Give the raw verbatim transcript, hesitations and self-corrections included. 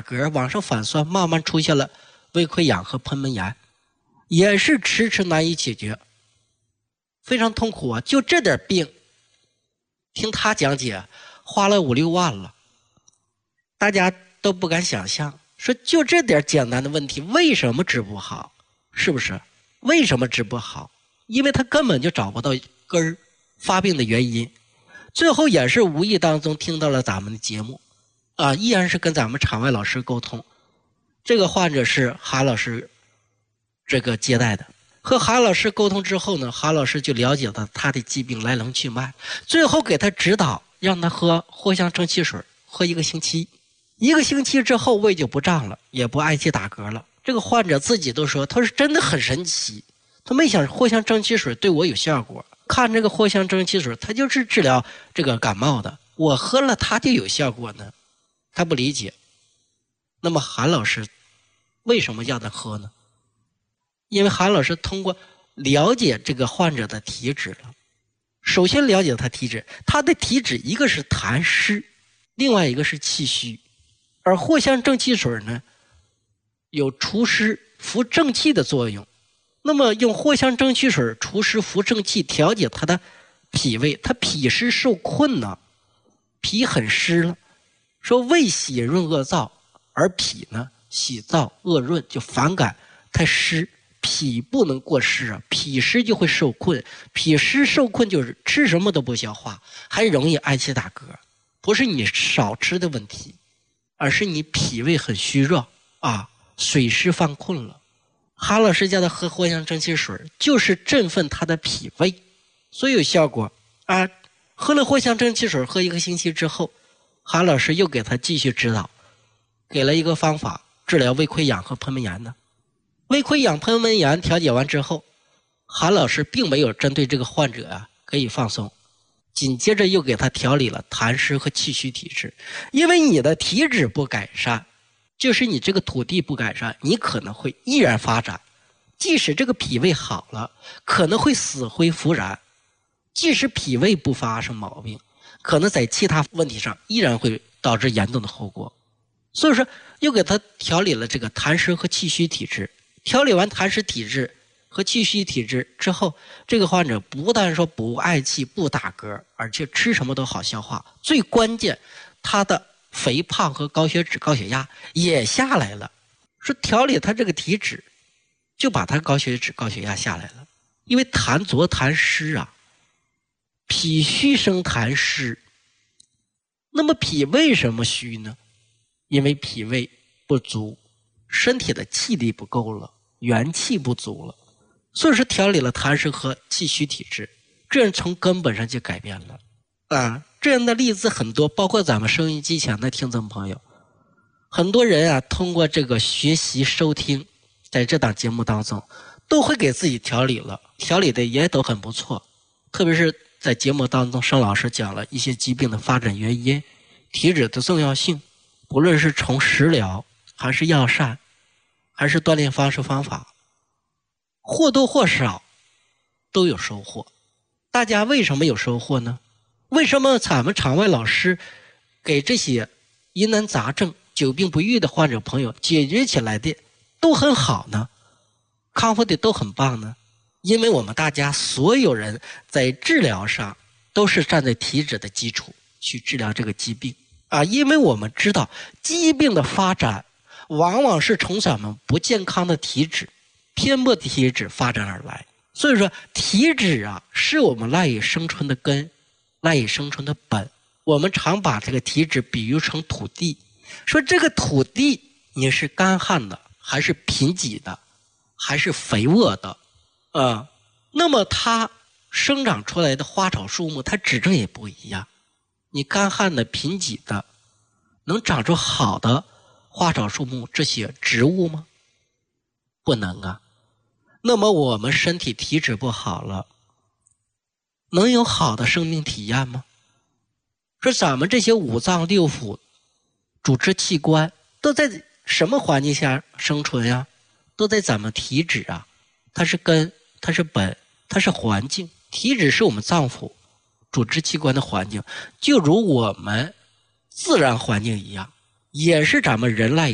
嗝，往上反酸，慢慢出现了胃溃疡和喷门炎，也是迟迟难以解决，非常痛苦啊！就这点病，听他讲解花了五六万了，大家都不敢想象，说就这点简单的问题，为什么治不好？是不是？为什么治不好？因为他根本就找不到根儿发病的原因。最后也是无意当中听到了咱们的节目啊，依然是跟咱们场外老师沟通。这个患者是韩老师这个接待的，和韩老师沟通之后呢，韩老师就了解到他的疾病来龙去脉，最后给他指导让他喝藿香正气水，喝一个星期。一个星期之后胃就不胀了，也不嗳气打嗝了。这个患者自己都说，他说真的很神奇，他没想藿香正气水对我有效果。看这个藿香正气水，它就是治疗这个感冒的，我喝了它就有效果呢。他不理解。那么韩老师为什么要他喝呢？因为韩老师通过了解这个患者的体质了，首先了解他体质，他的体质一个是痰湿，另外一个是气虚，而藿香正气水呢有除湿扶正气的作用。那么用藿香正气水除湿扶正气，调节他的脾胃，他脾湿受困呢，脾很湿了，说胃喜润恶燥，而脾呢喜燥恶润，就反感太湿，脾不能过湿啊，脾湿就会受困，脾湿受困就是吃什么都不消化，还容易嗳气打嗝，不是你少吃的问题，而是你脾胃很虚弱啊，水湿犯困了。韩老师叫他喝藿香正气水，就是振奋他的脾胃，所以有效果啊。喝了藿香正气水，喝一个星期之后，韩老师又给他继续指导，给了一个方法治疗胃溃疡和喷门炎的。胃溃疡喷门炎调解完之后，韩老师并没有针对这个患者啊可以放松，紧接着又给他调理了痰湿和气虚体质。因为你的体质不改善，就是你这个土地不改善，你可能会依然发展。即使这个脾胃好了，可能会死灰复燃；即使脾胃不发生毛病，可能在其他问题上依然会导致严重的后果。所以说又给他调理了这个痰湿和气虚体质。调理完痰湿体质和气虚体质之后，这个患者不但说不嗳气不打嗝，而且吃什么都好消化，最关键他的肥胖和高血脂高血压也下来了。说调理他这个体质，就把他高血脂高血压下来了。因为痰浊痰湿啊，脾虚生痰湿。那么脾为什么虚呢？因为脾胃不足，身体的气力不够了，元气不足了，所以说调理了痰湿和气虚体质，这样从根本上就改变了啊。这样的例子很多，包括咱们收音机前的听众朋友，很多人啊通过这个学习收听，在这档节目当中都会给自己调理了，调理的也都很不错。特别是在节目当中，盛老师讲了一些疾病的发展原因，体质的重要性，不论是从食疗还是药膳还是锻炼方式方法，或多或少都有收获。大家为什么有收获呢？为什么咱们场外老师给这些疑难杂症久病不愈的患者朋友解决起来的都很好呢？康复的都很棒呢？因为我们大家所有人在治疗上都是站在体质的基础去治疗这个疾病啊，因为我们知道疾病的发展往往是从咱们不健康的体质、偏颇的体质发展而来。所以说体质啊是我们赖以生存的根，赖以生存的本。我们常把这个体质比喻成土地，说这个土地你是干旱的还是贫瘠的还是肥沃的啊？那么它生长出来的花草树木它质证也不一样。你干旱的贫瘠的能长出好的花草树木这些植物吗？不能啊。那么我们身体体质不好了，能有好的生命体验吗？说咱们这些五脏六腑主持器官都在什么环境下生存呀？都在咱们体质啊，它是根，它是本，它是环境。体质是我们脏腑主持器官的环境，就如我们自然环境一样，也是咱们人赖